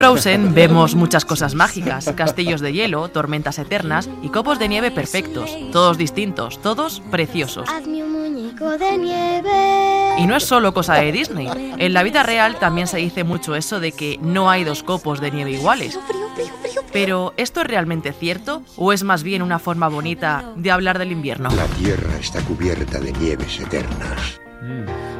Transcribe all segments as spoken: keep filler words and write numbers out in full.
Frozen vemos muchas cosas mágicas, castillos de hielo, tormentas eternas y copos de nieve perfectos, todos distintos, todos preciosos. Hazme un muñeco de nieve. Y no es solo cosa de Disney. En la vida real también se dice mucho eso de que no hay dos copos de nieve iguales. Pero, ¿esto es realmente cierto o es más bien una forma bonita de hablar del invierno? La tierra está cubierta de nieves eternas. Mm.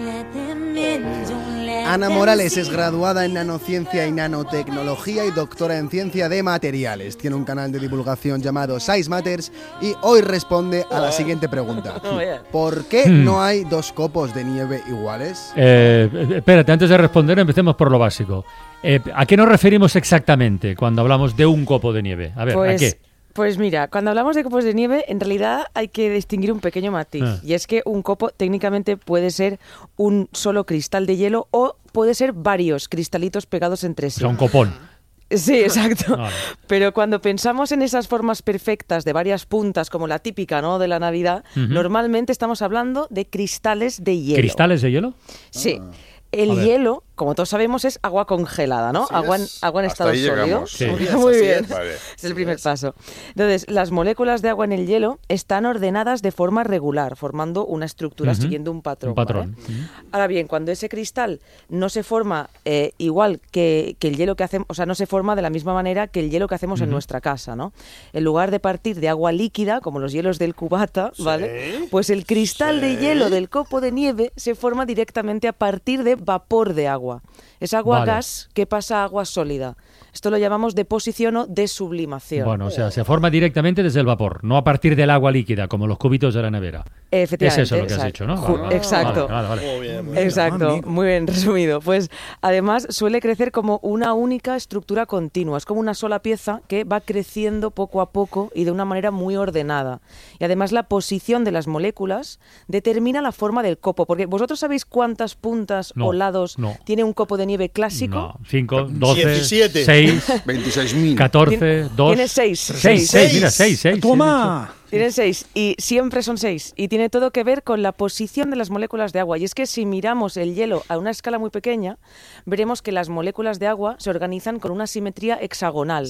Ana Morales es graduada en nanociencia y nanotecnología y doctora en ciencia de materiales. Tiene un canal de divulgación llamado Size Matters y hoy responde a la siguiente pregunta. ¿Por qué Hmm. no hay dos copos de nieve iguales? Eh, espérate, antes de responder empecemos por lo básico. Eh, ¿A qué nos referimos exactamente cuando hablamos de un copo de nieve? A ver, pues, ¿a qué? Pues mira, cuando hablamos de copos de nieve, en realidad hay que distinguir un pequeño matiz. Ah. Y es que un copo técnicamente puede ser un solo cristal de hielo o puede ser varios cristalitos pegados entre O sí. sea, un copón. Sí, exacto. Vale. Pero cuando pensamos en esas formas perfectas de varias puntas, como la típica, ¿no?, de la Navidad, Ujú. normalmente estamos hablando de cristales de hielo. ¿Cristales de hielo? Sí. A El ver. hielo, como todos sabemos, es agua congelada, ¿no? Así agua en, es. agua en Hasta estado ahí sólido. llegamos. Sí. Muy, Así muy es, bien. vale. Es el primer paso. Entonces, las moléculas de agua en el hielo están ordenadas de forma regular, formando una estructura, Ujú. siguiendo un patrón. Un patrón. ¿vale? Ahora bien, cuando ese cristal no se forma eh, igual que, que el hielo que hacemos, o sea, no se forma de la misma manera que el hielo que hacemos en Ujú. nuestra casa, ¿no? En lugar de partir de agua líquida, como los hielos del cubata, ¿vale? Pues el cristal de hielo del copo de nieve se forma directamente a partir de vapor de agua. Es agua Vale. gas que pasa a agua sólida. Esto lo llamamos deposición o desublimación. Bueno, o sea, se forma directamente desde el vapor, no a partir del agua líquida, como los cubitos de la nevera. Efectivamente. Es eso lo que has exacto. dicho, ¿no? Ju- Vale, vale. Exacto. Vale, vale, vale. Muy bien, muy bien. Exacto, amigo. muy bien resumido. Pues además suele crecer como una única estructura continua, es como una sola pieza que va creciendo poco a poco y de una manera muy ordenada. Y además la posición de las moléculas determina la forma del copo, porque vosotros sabéis cuántas puntas No, o lados no. tiene un copo de nieve clásico. No, cinco, doce, diecisiete. seis, veintiséis mil. catorce, dos... Tiene seis. Seis, seis, mira, seis, seis. ¡Toma! Tienen seis y siempre son seis y tiene todo que ver con la posición de las moléculas de agua. Y es que si miramos el hielo a una escala muy pequeña, veremos que las moléculas de agua se organizan con una simetría hexagonal.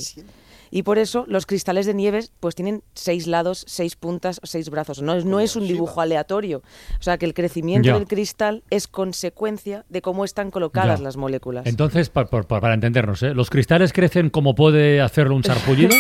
Y por eso los cristales de nieve pues tienen seis lados, seis puntas, seis brazos. No es, no es un dibujo aleatorio. O sea que el crecimiento Ya. del cristal es consecuencia de cómo están colocadas Ya. las moléculas. Entonces, pa- pa- pa- para entendernos, ¿eh? ¿Los cristales crecen como puede hacerlo un sarpullido?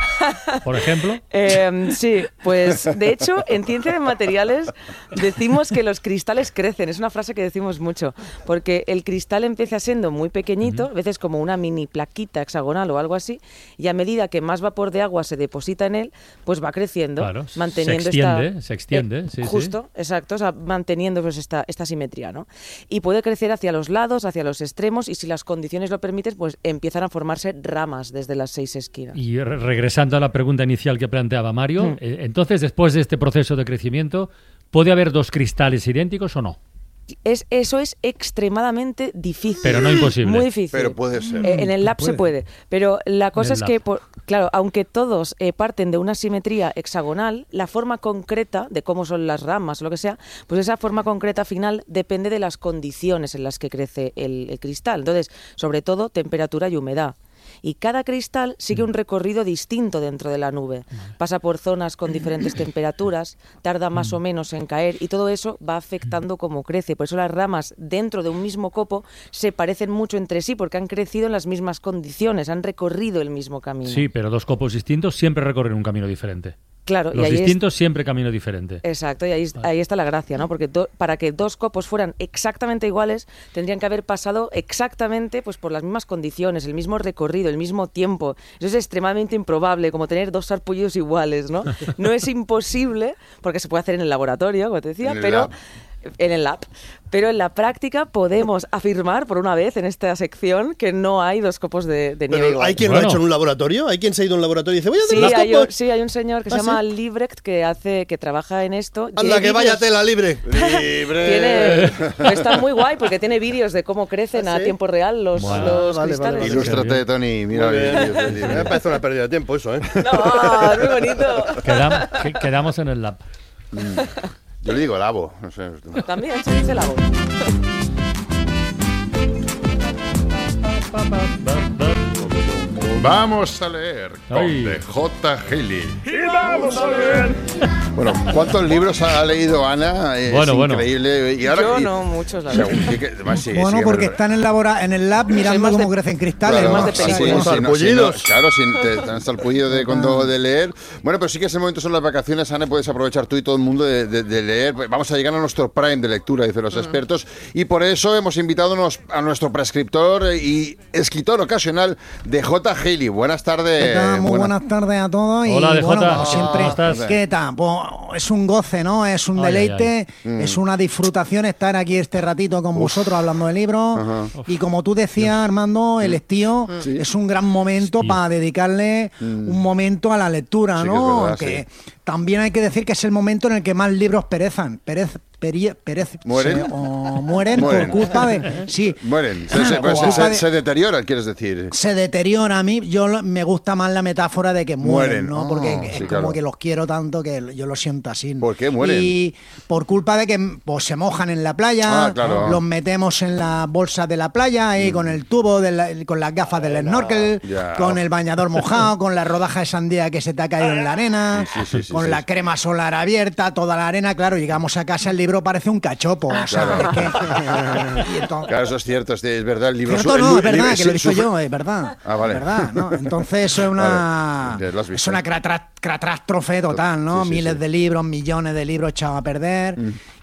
Por ejemplo. Eh, sí, pues de hecho en ciencia de materiales decimos que los cristales crecen, es una frase que decimos mucho, porque el cristal empieza siendo muy pequeñito, a veces como una mini plaquita hexagonal o algo así, y a medida que más vapor de agua se deposita en él, pues va creciendo, Claro, manteniendo se extiende, esta... se extiende, sí, sí. Justo, exacto, o sea, manteniendo pues, esta, esta simetría, ¿no? Y puede crecer hacia los lados, hacia los extremos, y si las condiciones lo permiten, pues empiezan a formarse ramas desde las seis esquinas. Y re- regresando a la pregunta inicial que planteaba Mario, Mm. eh, entonces, después de este proceso de crecimiento, ¿puede haber dos cristales idénticos o no? Es, eso es extremadamente difícil. Pero no imposible. Muy difícil. Pero puede ser. Eh, en el lab se puede. Pero la cosa En es el que, lab. por- claro, aunque todos eh, parten de una simetría hexagonal, la forma concreta de cómo son las ramas o lo que sea, pues esa forma concreta final depende de las condiciones en las que crece el, el cristal. Entonces, sobre todo, temperatura y humedad. Y cada cristal sigue un recorrido distinto dentro de la nube. Pasa por zonas con diferentes temperaturas, tarda más o menos en caer y todo eso va afectando cómo crece. Por eso las ramas dentro de un mismo copo se parecen mucho entre sí porque han crecido en las mismas condiciones, han recorrido el mismo camino. Sí, pero dos copos distintos siempre recorren un camino diferente. Claro, y Los ahí es- distintos siempre camino diferente. Exacto, y ahí, ahí está la gracia, ¿no? Porque do- para que dos copos fueran exactamente iguales, tendrían que haber pasado exactamente pues, por las mismas condiciones, el mismo recorrido, el mismo tiempo. Eso es extremadamente improbable, como tener dos sarpullidos iguales, ¿no? No es imposible, porque se puede hacer en el laboratorio, como te decía, En el pero... lab. En el lab. Pero en la práctica podemos afirmar, por una vez en esta sección, que no hay dos copos de, de nieve Pero iguales. ¿hay quien lo Bueno. ha hecho en un laboratorio? ¿Hay quien se ha ido a un laboratorio y dice, voy a hacer Sí unos hay, copos? un, sí, hay un señor que ¿Ah, se llama sí? Liebrecht que hace, que trabaja en esto. Anda, Tiene que vaya vídeos- tela libre. Libre. Tiene, está muy guay porque tiene vídeos de cómo crecen ¿Ah, a sí? tiempo real los, Bueno. los Vale, cristales. vale, vale. Ilústrate, Tony. Mira Muy bien. bien. Me parece una pérdida de tiempo eso, ¿eh? No, es muy bonito. Quedam- que- quedamos en el lab. Yo le digo labo. No sé. También se dice la voz. Vamos a leer con Ay. D J Gili. Y vamos a leer. Bueno, ¿cuántos libros ha leído Ana? Es Bueno, bueno. increíble. Y ahora, Yo y- no, muchos, la Según verdad. que- que- además, sí, Bueno, sí, porque pero- están en, labora, en el lab mirando más cómo de- crecen cristales. Claro, más de ¿no? así, películas. si no- si no- Sarpullidos. claro, si te, te dan sarpullido de cuando de leer. Bueno, pero sí que ese momento son las vacaciones, Ana, puedes aprovechar tú y todo el mundo de, de- de leer. Vamos a llegar a nuestro prime de lectura, dicen los expertos, y por eso hemos invitado a nos- a nuestro prescriptor y escritor ocasional, D J Gili. Buenas tardes. ¿Qué tal? Muy Buena- buenas tardes a todos. Y Hola, D J. bueno, como siempre, ¿Cómo estás? ¿qué tal? Pues es un goce, ¿no? Es un Ay, deleite, ay, Mm. es una disfrutación estar aquí este ratito con vosotros hablando de libros. Y como tú decías, Armando, el estío Sí. es un gran momento Sí. para dedicarle un momento a la lectura, Sí que ¿no? es verdad, Aunque sí. también hay que decir que es el momento en el que más libros perezan. Perez, perie- perez- ¿Mueren? se- o mueren, Mueren. por culpa de... Sí. Mueren, se, se- Por se- culpa se- de- se deterioran, quieres decir. se deteriora a mí. Yo lo- me gusta más la metáfora de que mueren, Mueren. ¿no? Ah, Porque es sí, como claro. que los quiero tanto que yo lo siento así. ¿Por qué mueren? Y por culpa de que pues, se mojan en la playa, Ah, claro. los metemos en las bolsas de la playa ahí con el tubo, de la- con las gafas del snorkel, Ya. con el bañador mojado, con la rodaja de sandía que se te ha caído en la arena, Sí, sí, sí, sí, con sí. la crema solar abierta, toda la arena. Claro, llegamos a casa, el libro parece un cachopo. O sea, Claro. es que- y entonces- Claro, eso es cierto, es, es verdad. El libro Cierto, su- el no, li- es verdad, libro- que lo he sí, dicho sufre- yo, es verdad. Ah, vale. Es verdad, ¿no? Entonces eso es una, Vale, lo has visto. es una cratra- catástrofe total, ¿no? Sí, sí, Miles sí. de libros, millones de libros echados a perder.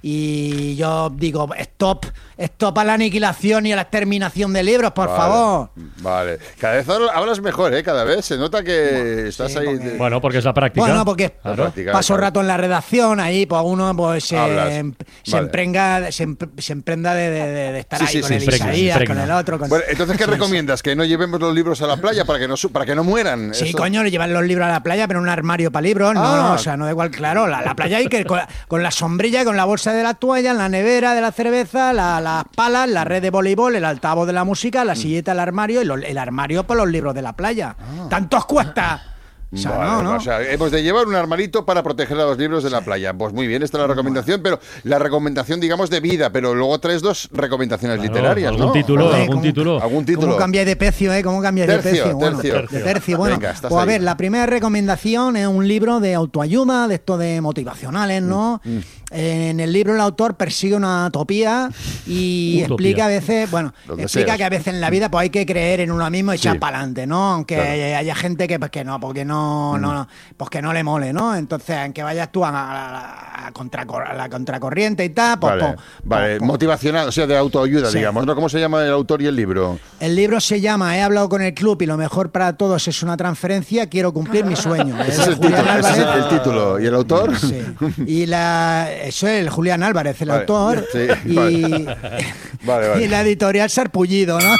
Y yo digo, stop, stop a la aniquilación y a la exterminación de libros, por Vale, favor. Vale. Cada vez hablas mejor, ¿eh? Cada vez se nota que estás sí, ahí. porque- de- Bueno, porque es la práctica. Bueno, porque La práctica, paso claro. rato en la redacción, ahí pues uno pues se, Hablas. em- se Vale. emprenga, se, em- se emprenda de, de- de estar Sí, ahí sí, con sí, el impregna, Isaías, impregna. con el otro. Con... Bueno, entonces, ¿qué recomiendas? ¿Que no llevemos los libros a la playa para que no, su- para que no mueran? Sí, Eso- coño, le llevan los libros a la playa, pero en un armario para libros. No, Ah. no, o sea, no da igual, claro. La, la playa hay que con, la- con la sombrilla, con la bolsa de la toalla, la nevera de la cerveza, la- las palas, la red de voleibol, el altavoz de la música, Mm. la silleta del armario y los- el armario para los libros de la playa. ¿Tantos cuesta? O sea, Vale, no, no. o sea, hemos de llevar un armarito para proteger a los libros de la playa. Pues muy bien, esta es la recomendación, pero la recomendación, digamos, de vida, pero luego traes dos recomendaciones Claro, literarias, algún ¿no? título, Joder, algún ¿cómo- título. ¿Algún título? ¿Cómo cambiáis de precio, eh? ¿Cómo cambiáis de Tercio, precio? Bueno, tercio. de tercio. Bueno, Venga, estás pues a ahí. ver, la primera recomendación es un libro de autoayuda, de esto de motivacionales, ¿no? Mm, En el libro el autor persigue una utopía y Utopía. explica a veces, bueno, Lo explica deseas. que a veces en la vida pues hay que creer en uno mismo y echar Sí. para adelante, ¿no? Aunque Claro. haya, haya gente que pues que no, porque no, no, no, pues que no le mole, ¿no? Entonces, aunque vayas tú a, a- a contracor- a la contracorriente y tal, pues, Vale, pues- vale, pues- pues- motivacional, o sea, de autoayuda, Sí. digamos, ¿no? ¿Cómo se llama el autor y el libro? El libro se llama He hablado con el club y lo mejor para todos es una transferencia, quiero cumplir mi sueño. Ese es el Julián título, ese es el, Álvarez. el título. ¿Y el autor? Sí. Y la, eso es el Julián Álvarez, el Vale, autor. sí, y, vale. Vale, vale. y la editorial Sarpullido, ¿no?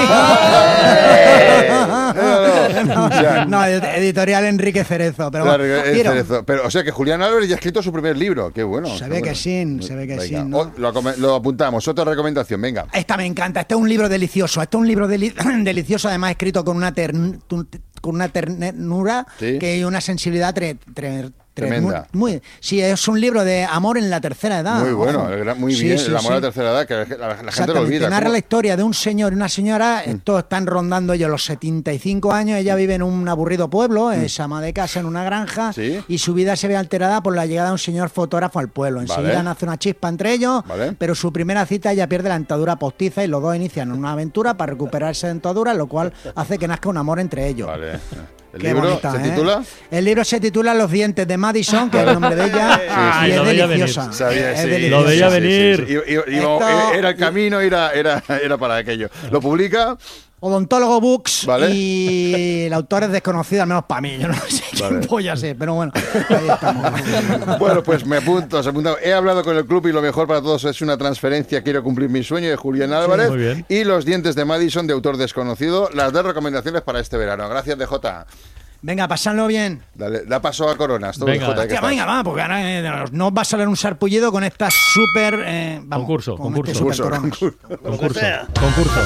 Eh, no, no. O sea, no, ed- editorial Enrique Cerezo. Pero Claro, bueno, es quiero- Cerezo. Pero, o sea, que Julián Álvarez ya ha escrito su primer libro. Qué bueno. Se qué ve bueno. que sí, se ve que Venga, sí, ¿no? o- lo, acome- lo apuntamos. Otra recomendación, venga. Esta me encanta, este es un libro delicioso, este es un libro deli- delicioso, además escrito con una, tern- tu- con una ternura Sí. que hay una sensibilidad tre- tre- Tremenda. Muy, sí, es un libro de amor en la tercera edad. Muy bueno, ojo. el gran- muy Sí, bien. sí, el amor sí. a la tercera edad, que la, la- la gente lo Exactamente, olvida. narra ¿Cómo? la historia de un señor y una señora. Estos están rondando ellos los setenta y cinco años. Ella vive en un aburrido pueblo, es ama de casa en una granja. Sí. Y su vida se ve alterada por la llegada de un señor fotógrafo al pueblo. Enseguida Vale. nace una chispa entre ellos. Vale. Pero su primera cita ella pierde la dentadura postiza y los dos inician una aventura para recuperar esa dentadura, lo cual hace que nazca un amor entre ellos. Vale. ¿El Qué libro bonita, se ¿eh? titula? El libro se titula Los dientes de Madison, que es el nombre de ella. Sí, sí. Y Lo es veía deliciosa. venir. Sabía, Es sí, deliciosa. Lo veía sí, sí, venir. sí, sí. Y- y- y- Esto- Era el camino, era, era, era para aquello. ¿Lo publica? Odontólogo Books, Vale. y el autor es desconocido, al menos para mí. Yo no sé quién Vale. polla sé, pero bueno, ahí estamos. Bueno, pues me apunto, se apunta. He hablado con el club y lo mejor para todos es una transferencia. Quiero cumplir mi sueño, de Julián Álvarez. muy bien. Y Los dientes de Madison, de autor desconocido. Las dos recomendaciones para este verano. Gracias, D J. Venga, pasadlo bien. Dale, da paso a Coronas. Todo Venga. D J, ¿qué Hostia, tal? venga, va, porque ahora eh, no os va a salir un sarpullido con esta súper... eh, vamos, Concurso, con concurso. este súper Concurso, coronas. Concurso. Concurso.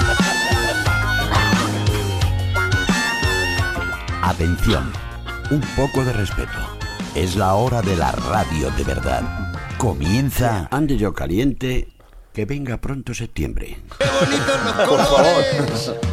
Atención, un poco de respeto. Es la hora de la radio de verdad. Comienza Ande yo caliente, que venga pronto septiembre. Por favor.